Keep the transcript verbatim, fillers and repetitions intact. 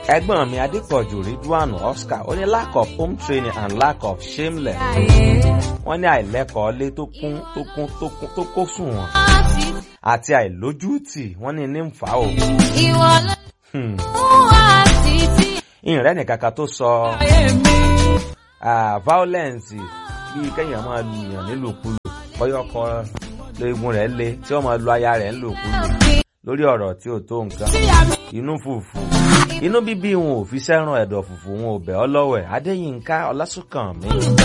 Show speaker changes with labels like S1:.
S1: ẹ̀gbọ́n mi Adépọ̀jù Ridwan Oscar ó ní lack of home training and lack of shameless. Wọ́n ní àìlẹ́kọ̀ọ́ lé tó kún tó kún tó kún tó kó sùn wọn àti àìlójútì wọ́n ní ní ń fà ó. ìrìn nìkan kan tó sọ violence bíi kéèyàn máa lu èèyàn nílùkulù bọ́yọ̀kọ lóògùn rẹ̀ lé tí wọ́n máa lu aya rẹ̀ nílùkulù lórí ọ̀rọ̀ tí ò tó nǹkan inú fùfù inú bíbí wọn ò fi sẹ́ràn ẹ̀dọ̀ fùfù wọn ò bẹ̀ ọ́ lọ́wẹ̀ Adéyínká Ọlásùnkànmí.